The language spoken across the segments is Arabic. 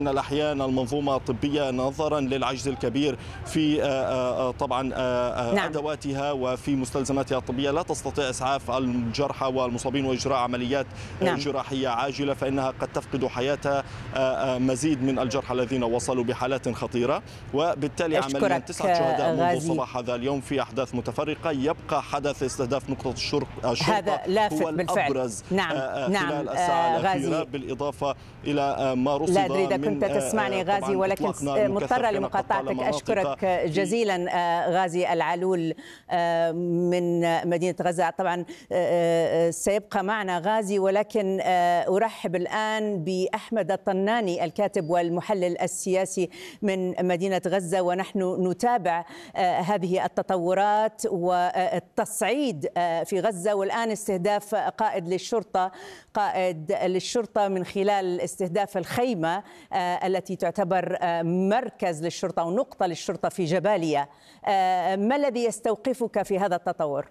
الأحيان المنظومة الطبية نظرا للعجز الكبير في طبعا نعم. أدواتها وفي مستلزماتها الطبية لا تستطيع إسعاف الجرحى والمصابين وإجراء عمليات نعم. جراحية عاجلة، فإنها قد تفقد حياتها مزيد من الجرحى الذين وصلوا بحالات خطيرة. وبالتالي عمليا أشكرك 9 شهداء منذ غازي. صباح هذا اليوم في أحداث متفرقة. يبقى حدث استهداف نقطة الشرطة هذا لافت هو بالفعل. الأبرز نعم. خلال الساعة الأخيرة، غازي، بالإضافة إلى ما رصد لا أدري إذا من كنت تسمعني غازي، ولكن مضطرة لمقاطعتك. أشكرك جزيلا غازي العلول من مدينة غزة. طبعا سيبقى معنا غازي، ولكن أرحب الآن بأحمد الطناني الكاتب والمحلل السياسي من مدينة غزة، ونحن نتابع هذه التطورات والتصعيد في غزة، والآن استهداف قائد للشرطة من خلال استهداف الخيمة التي تعتبر مركز للشرطة ونقطة للشرطة في جباليا. ما الذي يستوقفك في هذا التطور؟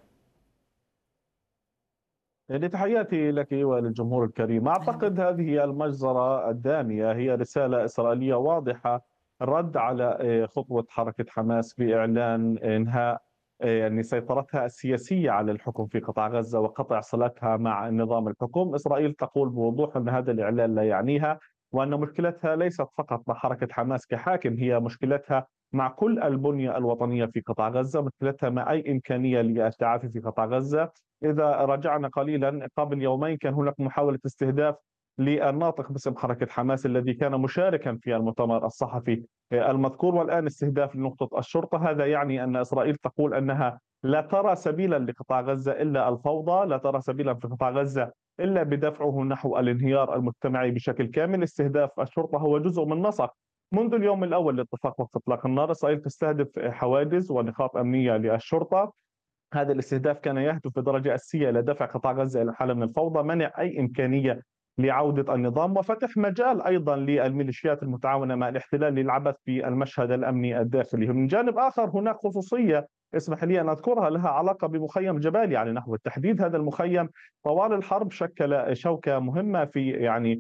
تحياتي لك وللجمهور الكريم. أعتقد هذه المجزرة الدامية هي رسالة إسرائيلية واضحة، رد على خطوة حركة حماس بإعلان إنهاء يعني سيطرتها السياسية على الحكم في قطاع غزة وقطع صلتها مع نظام الحكم. إسرائيل تقول بوضوح أن هذا الإعلان لا يعنيها، وأن مشكلتها ليست فقط مع حركة حماس كحاكم، هي مشكلتها مع كل البنية الوطنية في قطاع غزة، مشكلتها مع أي إمكانية للتعافي في قطاع غزة. إذا رجعنا قليلا قبل يومين كان هناك محاولة استهداف للناطق باسم حركة حماس الذي كان مشاركا في المؤتمر الصحفي المذكور، والآن استهداف لنقطة الشرطة. هذا يعني أن إسرائيل تقول أنها لا ترى سبيلا لقطاع غزة إلا الفوضى، لا ترى سبيلا في قطاع غزة إلا بدفعه نحو الانهيار المجتمعي بشكل كامل. استهداف الشرطة هو جزء من نسق منذ اليوم الأول لاتفاق وقف إطلاق النار. إسرائيل تستهدف حواجز ونقاط أمنية للشرطة. هذا الاستهداف كان يهدف بدرجة أساسية إلى دفع قطاع غزة إلى حالة من الفوضى، منع أي إمكانية لعودة النظام، وفتح مجال أيضا للميليشيات المتعاونة مع الاحتلال للعبث في المشهد الأمني الداخلي. من جانب آخر هناك خصوصية اسمح لي أن أذكرها لها علاقة بمخيم جبالي على نحو التحديد. هذا المخيم طوال الحرب شكل شوكة مهمة في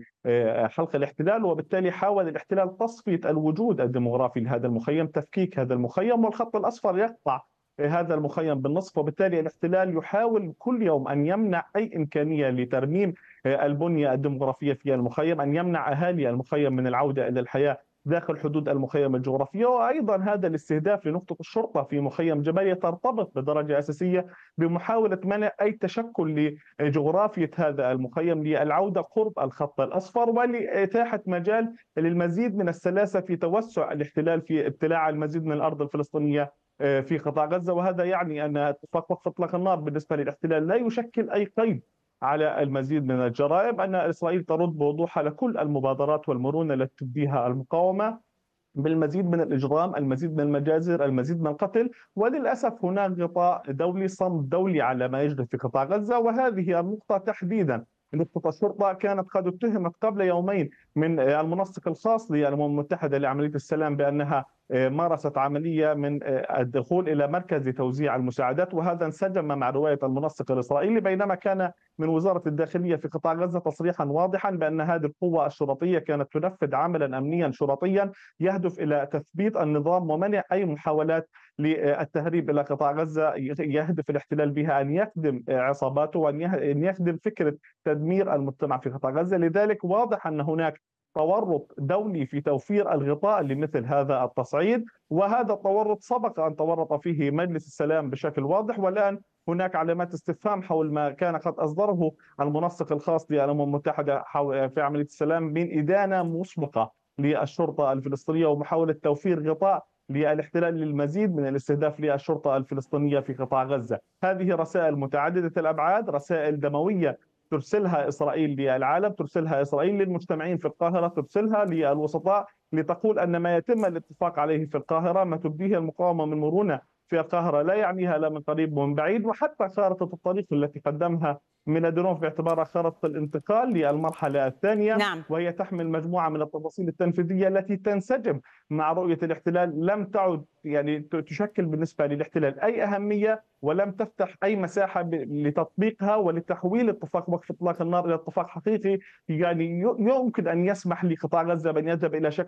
حلق الاحتلال، وبالتالي حاول الاحتلال تصفية الوجود الديمغرافي لهذا المخيم، تفكيك هذا المخيم، والخط الأصفر يقطع هذا المخيم بالنصف. وبالتالي الاحتلال يحاول كل يوم أن يمنع أي إمكانية لترميم البنية الديمغرافية في المخيم، أن يمنع أهالي المخيم من العودة إلى الحياة داخل حدود المخيم الجغرافية. وأيضا هذا الاستهداف لنقطة الشرطة في مخيم جباليا ترتبط بدرجة أساسية بمحاولة منع أي تشكل لجغرافية هذا المخيم للعودة قرب الخط الأصفر، ولإتاحة مجال للمزيد من السلاسة في توسع الاحتلال في ابتلاع المزيد من الأرض الفلسطينية في قطاع غزة. وهذا يعني أن اتفاق وقف إطلاق النار بالنسبة للاحتلال لا يشكل أي قيد على المزيد من الجرائم، أن إسرائيل ترد بوضوح على كل المبادرات والمرونة التي تبديها المقاومة بالمزيد من الإجرام، المزيد من المجازر، المزيد من القتل. وللأسف هناك غطاء دولي، صمت دولي على ما يجري في قطاع غزة. وهذه النقطة تحديدا نقطة الشرطة كانت قد اتهمت قبل يومين من المنسق الخاص للأمم المتحدة لعملية السلام بأنها مارست عملية من الدخول إلى مركز توزيع المساعدات، وهذا انسجم مع رواية المنسق الإسرائيلي، بينما كان من وزارة الداخلية في قطاع غزة تصريحا واضحا بأن هذه القوة الشرطية كانت تنفذ عملا أمنيا شرطيا يهدف إلى تثبيت النظام ومنع أي محاولات للتهريب إلى قطاع غزة يهدف الاحتلال بها أن يخدم عصاباته وأن يخدم فكرة تدمير المجتمع في قطاع غزة. لذلك واضح أن هناك تورط دولي في توفير الغطاء لمثل هذا التصعيد، وهذا التورط سبق أن تورط فيه مجلس السلام بشكل واضح، والآن هناك علامات استفهام حول ما كان قد أصدره المنسق الخاص للأمم المتحدة في عملية السلام من إدانة مسبقة للشرطة الفلسطينية ومحاولة توفير غطاء للاحتلال للمزيد من الاستهداف للشرطة الفلسطينية في قطاع غزة. هذه رسائل متعددة الأبعاد، رسائل دموية ترسلها إسرائيل للعالم، ترسلها إسرائيل للمجتمعين في القاهرة، ترسلها للوسطاء لتقول أن ما يتم الاتفاق عليه في القاهرة، ما تبديه المقاومة من مرونة في القاهرة لا يعنيها لا من قريب ومن بعيد. وحتى خارطة الطريق التي قدمها ميلادينوف باعتبارها خارطة الانتقال للمرحلة الثانية، نعم. وهي تحمل مجموعة من التفاصيل التنفيذية التي تنسجم مع رؤية الاحتلال، لم تعد يعني تشكل بالنسبة للاحتلال أي أهمية، ولم تفتح أي مساحة لتطبيقها ولتحويل اتفاق وقف إطلاق النار إلى اتفاق حقيقي يعني يمكن أن يسمح لقطاع غزة بأن يذهب إلى شكل